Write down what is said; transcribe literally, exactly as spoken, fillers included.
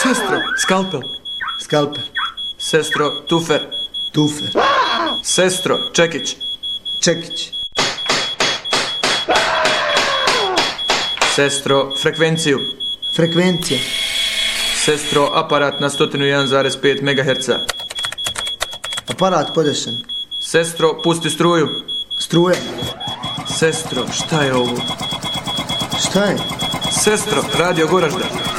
Sestro, skalpel. Skalpel. Sestro, tufer. Tufer. Sestro, čekić. Čekić. Sestro, frekvenciju. Frekvencija. Sestro, aparat na sto jedan zarez pet megaherca. Aparat podešen. Sestro, pusti struju. Struje. Sestro, šta je ovo? Šta je? Sestro, radio Goražda.